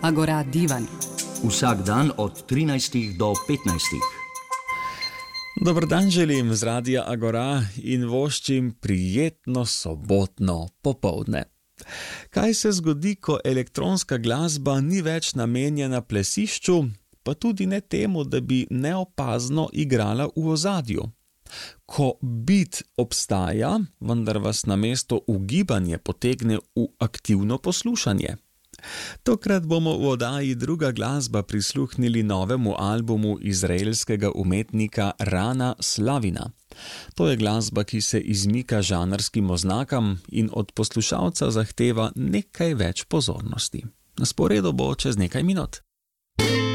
Agora Divan. Vsak dan od 13 do 15. Dober dan želim z Radia Agora in voščim prijetno sobotno popoldne. Kaj se zgodi, ko elektronska glasba ni več namenjena plesišču, pa tudi ne temu, da bi neopazno igrala v ozadju? Ko beat obstaja, vendar vas namesto ugibanje potegne v aktivno poslušanje. Tokrat bomo v oddaji Druga glasba prisluhnili novemu albumu izraelskega umetnika Rana Slavina. To je glasba, ki se izmika žanrskim oznakam in od poslušalca zahteva nekaj več pozornosti. Na sporedu bo čez nekaj minut.